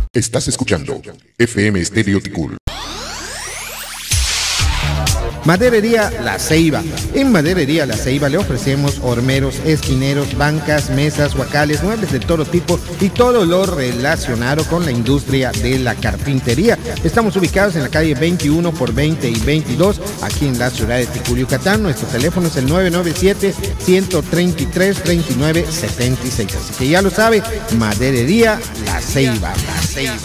Estás escuchando FM Estéreo Ticul. Maderería La Ceiba. En Maderería La Ceiba le ofrecemos hormeros, esquineros, bancas, mesas, huacales, muebles de todo tipo y todo lo relacionado con la industria de la carpintería. Estamos ubicados en la calle 21 por 20 y 22, aquí en la ciudad de Ticul, Yucatán. Nuestro teléfono es el 997-133-3976. Así que ya lo sabe, Maderería La Ceiba. La Ceiba.